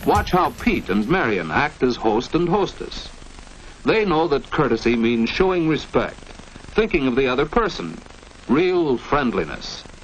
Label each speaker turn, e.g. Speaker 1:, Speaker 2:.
Speaker 1: Watch how Pete and Marion act as host and hostess. They know that courtesy means showing respect, thinking of the other person, real friendliness.